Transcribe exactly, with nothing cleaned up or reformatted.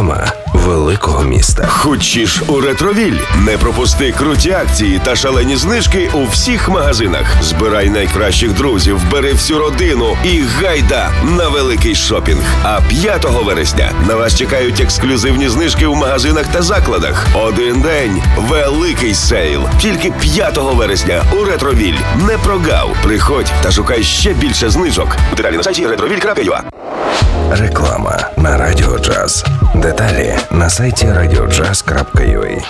Реклама великого міста. Хочеш у Ретровіль? Не пропусти круті акції та шалені знижки у всіх магазинах. Збирай найкращих друзів, бери всю родину і гайда на великий шопінг. А п'ятого вересня на вас чекають ексклюзивні знижки у магазинах та закладах. Один день – великий сейл. Тільки п'ятого вересня у Ретровіль. Не прогав. Приходь та шукай ще більше знижок. Деталі на сайті ретровіль крапка ю а. Реклама на Радіо Джаз. Деталі на сайті радіо джаз крапка ю а.